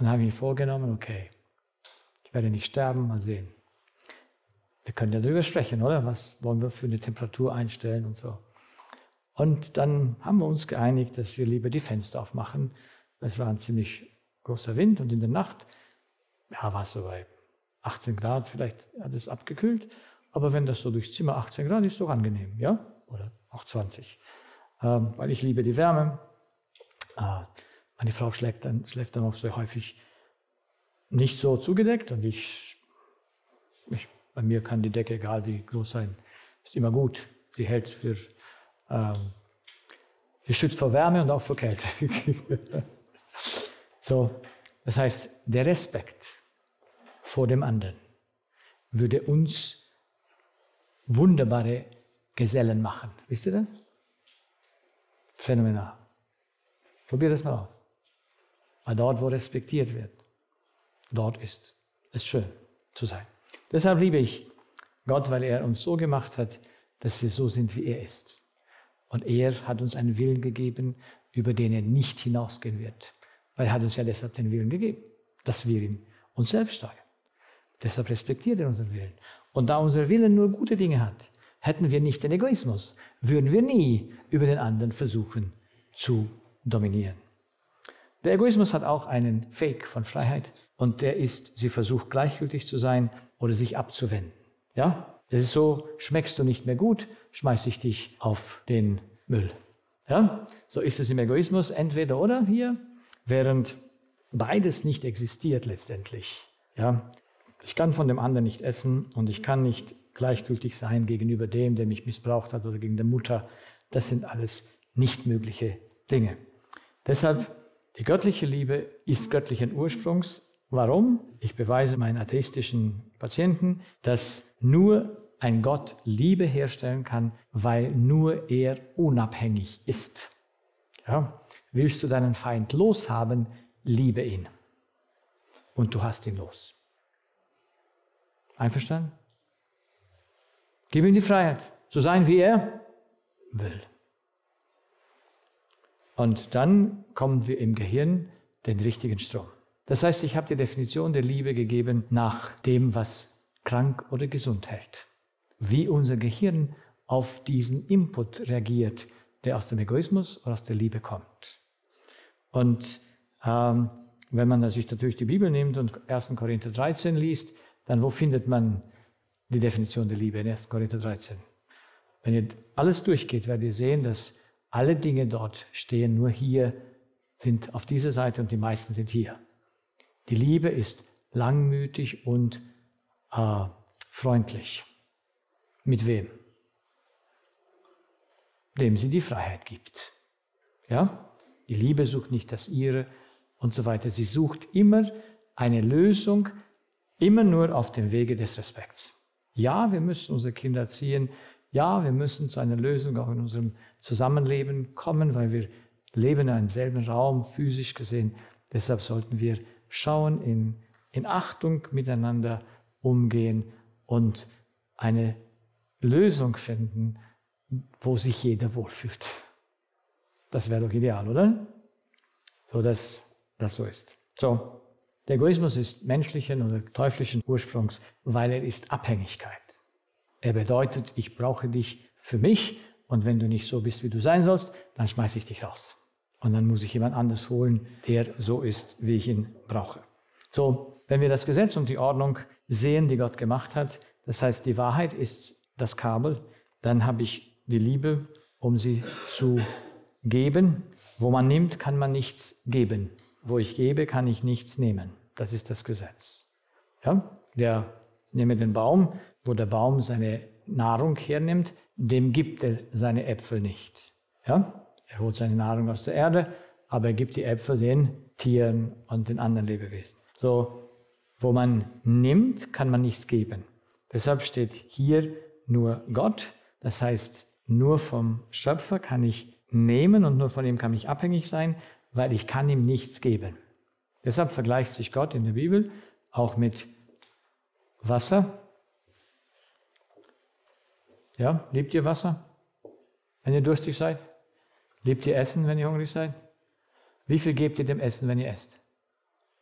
Und dann habe ich mir vorgenommen, okay, ich werde nicht sterben, mal sehen. Wir können ja darüber sprechen, oder? Was wollen wir für eine Temperatur einstellen und so. Und dann haben wir uns geeinigt, dass wir lieber die Fenster aufmachen. Es war ein ziemlich großer Wind und in der Nacht, ja, war es so bei 18 Grad, vielleicht hat es abgekühlt. Aber wenn das so durchs Zimmer 18 Grad ist, doch angenehm, ja? Oder auch 20. Weil ich liebe die Wärme. Meine Frau schläft dann auch so häufig nicht so zugedeckt und bei mir kann die Decke, egal wie groß sein, ist immer gut. Sie hält sie schützt vor Wärme und auch vor Kälte. So, das heißt, der Respekt vor dem anderen würde uns wunderbare Gesellen machen. Wisst ihr das? Phänomenal. Probiert das mal aus. Weil dort, wo respektiert wird, dort ist es schön zu sein. Deshalb liebe ich Gott, weil er uns so gemacht hat, dass wir so sind, wie er ist. Und er hat uns einen Willen gegeben, über den er nicht hinausgehen wird. Weil er hat uns ja deshalb den Willen gegeben, dass wir ihn uns selbst steuern. Deshalb respektiert er unseren Willen. Und da unser Wille nur gute Dinge hat, hätten wir nicht den Egoismus, würden wir nie über den anderen versuchen zu dominieren. Der Egoismus hat auch einen Fake von Freiheit und der ist, sie versucht gleichgültig zu sein oder sich abzuwenden. Ja? Es ist so, schmeckst du nicht mehr gut, schmeiß ich dich auf den Müll. Ja? So ist es im Egoismus, entweder oder hier, während beides nicht existiert letztendlich. Ja? Ich kann von dem anderen nicht essen und ich kann nicht gleichgültig sein gegenüber dem, der mich missbraucht hat oder gegen der Mutter. Das sind alles nicht mögliche Dinge. Deshalb, die göttliche Liebe ist göttlichen Ursprungs. Warum? Ich beweise meinen atheistischen Patienten, dass nur ein Gott Liebe herstellen kann, weil nur er unabhängig ist. Ja? Willst du deinen Feind loshaben, liebe ihn. Und du hast ihn los. Einverstanden? Gib ihm die Freiheit, zu sein, wie er will. Und dann kommen wir im Gehirn den richtigen Strom. Das heißt, ich habe die Definition der Liebe gegeben nach dem, was krank oder gesund hält. Wie unser Gehirn auf diesen Input reagiert, der aus dem Egoismus oder aus der Liebe kommt. Und wenn man sich natürlich die Bibel nimmt und 1. Korinther 13 liest, dann wo findet man die Definition der Liebe in 1. Korinther 13? Wenn ihr alles durchgeht, werdet ihr sehen, dass alle Dinge dort stehen, nur hier sind auf dieser Seite und die meisten sind hier. Die Liebe ist langmütig und freundlich. Mit wem? Dem sie die Freiheit gibt. Ja? Die Liebe sucht nicht das ihre und so weiter. Sie sucht immer eine Lösung, immer nur auf dem Wege des Respekts. Ja, wir müssen unsere Kinder erziehen. Ja, wir müssen zu einer Lösung auch in unserem Zusammenleben kommen, weil wir leben in einem selben Raum, physisch gesehen. Deshalb sollten wir schauen, in Achtung miteinander umgehen und eine Lösung finden, wo sich jeder wohlfühlt. Das wäre doch ideal, oder? So, dass das so ist. So, der Egoismus ist menschlichen oder teuflischen Ursprungs, weil er ist Abhängigkeit. Er bedeutet, ich brauche dich für mich und wenn du nicht so bist, wie du sein sollst, dann schmeiße ich dich raus. Und dann muss ich jemand anderes holen, der so ist, wie ich ihn brauche. So, wenn wir das Gesetz und die Ordnung sehen, die Gott gemacht hat, das heißt, die Wahrheit ist das Kabel, dann habe ich die Liebe, um sie zu geben. Wo man nimmt, kann man nichts geben. Wo ich gebe, kann ich nichts nehmen. Das ist das Gesetz. Ja? Nehme den Baum, wo der Baum seine Nahrung hernimmt, dem gibt er seine Äpfel nicht. Ja? Er holt seine Nahrung aus der Erde, aber er gibt die Äpfel den Tieren und den anderen Lebewesen. So, wo man nimmt, kann man nichts geben. Deshalb steht hier nur Gott, das heißt, nur vom Schöpfer kann ich nehmen und nur von ihm kann ich abhängig sein, weil ich kann ihm nichts geben. Deshalb vergleicht sich Gott in der Bibel auch mit Wasser. Ja, liebt ihr Wasser, wenn ihr durstig seid? Liebt ihr Essen, wenn ihr hungrig seid? Wie viel gebt ihr dem Essen, wenn ihr esst?